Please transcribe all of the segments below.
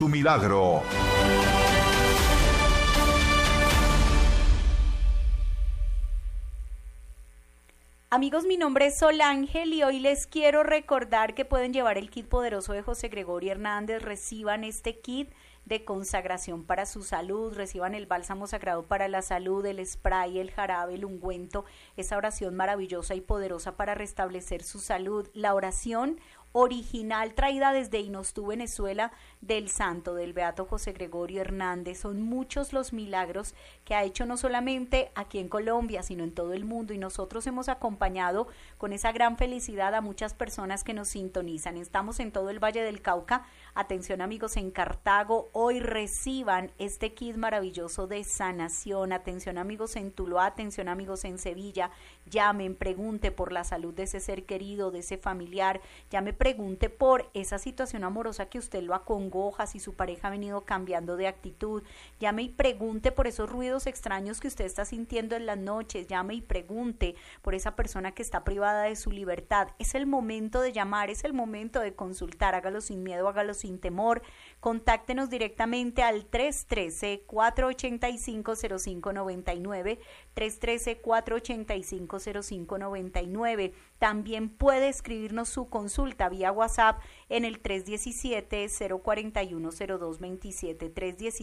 Tu milagro. Amigos, mi nombre es Sol Ángel y hoy les quiero recordar que pueden llevar el kit poderoso de José Gregorio Hernández. Reciban este kit de consagración para su salud, reciban el bálsamo sagrado para la salud, el spray, el jarabe, el ungüento, esa oración maravillosa y poderosa para restablecer su salud. La oración original traída desde Inostú, Venezuela, del santo, del beato José Gregorio Hernández. Son muchos los milagros que ha hecho no solamente aquí en Colombia, sino en todo el mundo, y nosotros hemos acompañado con esa gran felicidad a muchas personas que nos sintonizan. Estamos en todo el Valle del Cauca. Atención amigos en Cartago, hoy reciban este kit maravilloso de sanación. Atención amigos en Tuluá, atención amigos en Sevilla, llamen, pregunte por la salud de ese ser querido, de ese familiar, llame, pregunte por esa situación amorosa que usted lo acongoja, si su pareja ha venido cambiando de actitud, llame y pregunte por esos ruidos extraños que usted está sintiendo en las noches, llame y pregunte por esa persona que está privada de su libertad. Es el momento de llamar, es el momento de consultar, hágalo sin miedo, hágalo sin temor. Contáctenos directamente al 313-485-0599, 313-485-0599. También puede escribirnos su consulta vía WhatsApp en el 317-041-0227,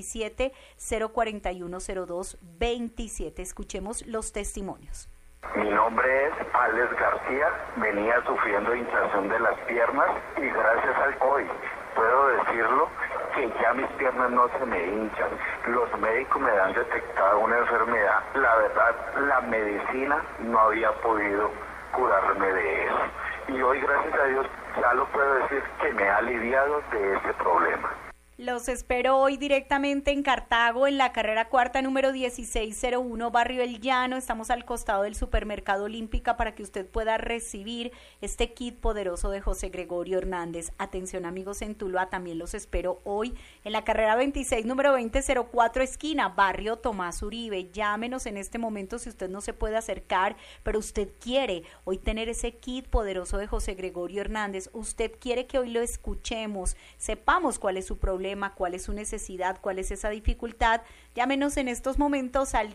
317-041-0227. Escuchemos los testimonios. Mi nombre es Alex García, venía sufriendo hinchazón de las piernas y gracias al hoy puedo decirlo que ya mis piernas no se me hinchan. Los médicos me han detectado una enfermedad. La verdad, la medicina no había podido curarme de eso. Y hoy, gracias a Dios, ya lo puedo decir que me ha aliviado de ese problema. Los espero hoy directamente en Cartago, en la carrera cuarta número 1601, Barrio El Llano. Estamos al costado del Supermercado Olímpica para que usted pueda recibir este kit poderoso de José Gregorio Hernández. Atención amigos en Tuluá, también los espero hoy en la carrera 26 número 2004, esquina Barrio Tomás Uribe. Llámenos en este momento si usted no se puede acercar, pero usted quiere hoy tener ese kit poderoso de José Gregorio Hernández. Usted quiere que hoy lo escuchemos, sepamos cuál es su problema, cuál es su necesidad, cuál es esa dificultad. Llámenos en estos momentos al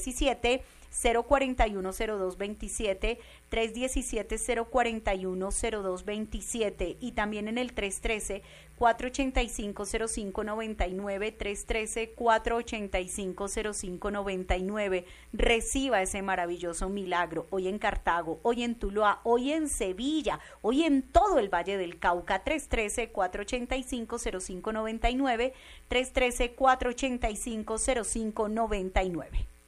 317-041-0227, 317-041-0227 y también en el 313-485-0599, 313-485-0599. Reciba ese maravilloso milagro hoy en Cartago, hoy en Tuluá, hoy en Sevilla, hoy en todo el Valle del Cauca. 313-485-0599, 313-485-0599.